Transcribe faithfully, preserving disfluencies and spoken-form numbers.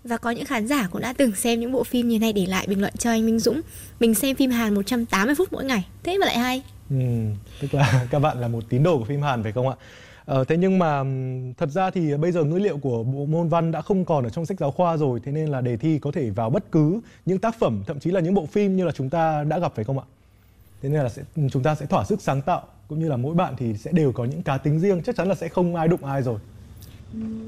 Và có những khán giả cũng đã từng xem những bộ phim như này để lại bình luận cho anh Minh Dũng: mình xem phim Hàn một trăm tám mươi phút mỗi ngày, thế mà lại hay. Ừ, tức là các bạn là một tín đồ của phim Hàn phải không ạ? Ờ, thế nhưng mà thật ra thì bây giờ ngữ liệu của bộ môn văn đã không còn ở trong sách giáo khoa rồi, thế nên là đề thi có thể vào bất cứ những tác phẩm, thậm chí là những bộ phim như là chúng ta đã gặp phải không ạ? Thế nên là sẽ, chúng ta sẽ thỏa sức sáng tạo, cũng như là mỗi bạn thì sẽ đều có những cá tính riêng, chắc chắn là sẽ không ai đụng ai rồi.